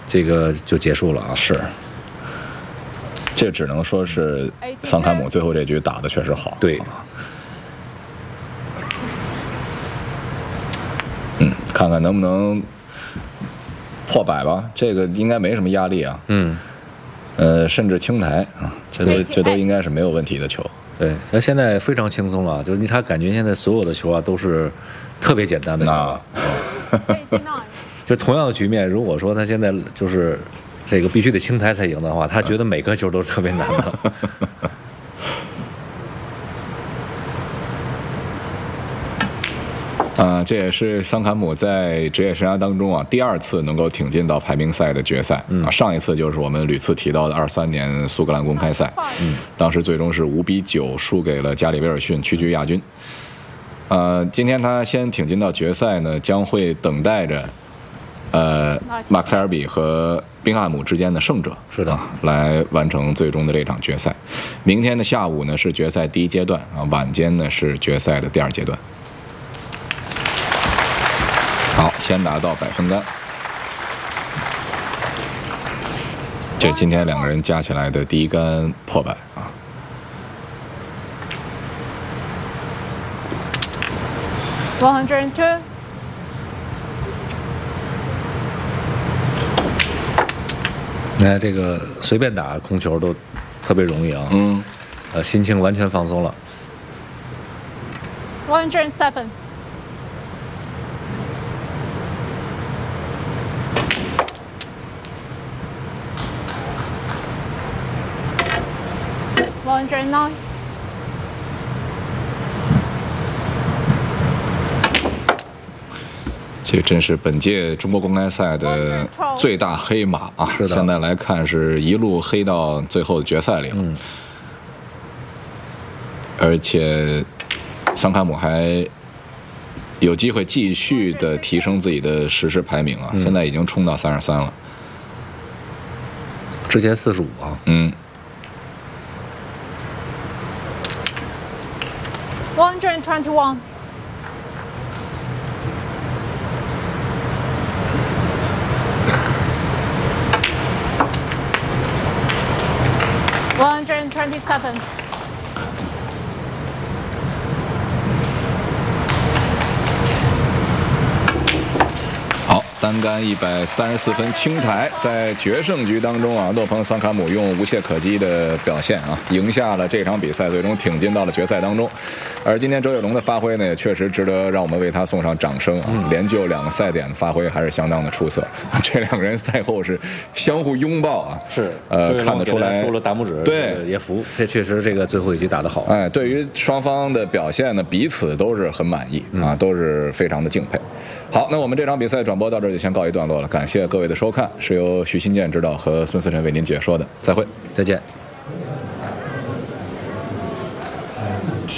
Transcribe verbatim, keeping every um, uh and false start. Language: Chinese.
这个就结束了啊。 是，这只能说是桑坎姆最后这局打的确实好。 对， 嗯，看看能不能破百吧，这个应该没什么压力啊。 嗯， 呃，甚至清台啊，这都这都应该是没有问题的球。 对，他现在非常轻松了，就是他感觉现在所有的球啊都是特别简单的球了。就同样的局面，如果说他现在就是这个必须得清台才赢的话，他觉得每个球都是特别难的。 啊，这也是桑坎姆在职业生涯当中啊第二次能够挺进到排名赛的决赛。嗯、啊，上一次就是我们屡次提到的二三年苏格兰公开赛，嗯，当时最终是五比九输给了加里威尔逊，屈居亚军。呃，今天他先挺进到决赛呢，将会等待着，呃，马克塞尔比和宾汉姆之间的胜者是的、 啊，来完成最终的这场决赛。明天的下午呢是决赛第一阶段啊，晚间呢是决赛的第二阶段。好，先拿到百分杆，这是今天两个人加起来的第一杆破百啊。 one hundred two。 你看这个随便打控球都特别容易啊。 嗯。 呃，心情完全放松了。 one hundred seven。one hundred nine。 这真是本届中国公开赛的最大黑马啊！ 是的， 现在来看是一路黑到最后的决赛里了。 嗯。 而且，桑坎姆还有机会继续的提升自己的实时排名啊！嗯、现在已经冲到三十三了， 之前四十五啊。 嗯。 one hundred twenty-one。one hundred twenty-seven。 好，单杆一百三十四分清台，在决胜局当中啊，洛彭桑坎姆用无懈可击的表现啊，赢下了这场比赛，最终挺进到了决赛当中。而今天周跃龙的发挥呢，也确实值得让我们为他送上掌声啊！嗯、连救两个赛点的发挥还是相当的出色。这两个人赛后是相互拥抱啊， 是呃看得出来竖了大拇指， 对， 也服。这确实这个最后一局打得好。 哎，对于双方的表现呢，彼此都是很满意、嗯、啊，都是非常的敬佩。好，那我们这场比赛转播到这儿就先告一段落了，感谢各位的收看，是由徐新建指导和孙思辰为您解说的，再会， 再见。